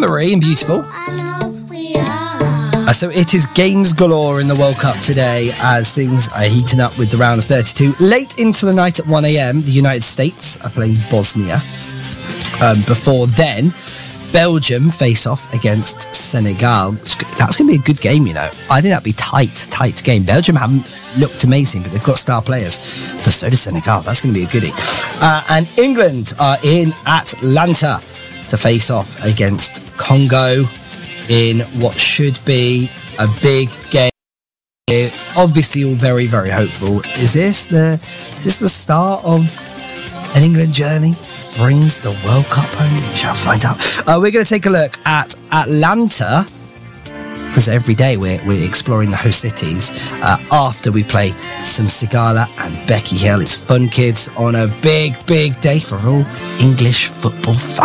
Anne-Marie in Beautiful. So it is games galore in the World Cup today as things are heating up with the round of 32. Late into the night at 1 a.m, the United States are playing Bosnia. Before then, Belgium face off against Senegal. That's going to be a good game, you know. I think that'd be tight game. Belgium haven't looked amazing, but they've got star players. But so does Senegal. That's going to be a goodie. And England are in Atlanta to face off against Congo in what should be a big game. Obviously, all very, very hopeful. Is this the start of an England journey? Brings the World Cup home? We shall find out. We're going to take a look at Atlanta, because every day we're exploring the host cities after we play some Sigala and Becky Hill. It's Fun Kids on a big day for all English football fans.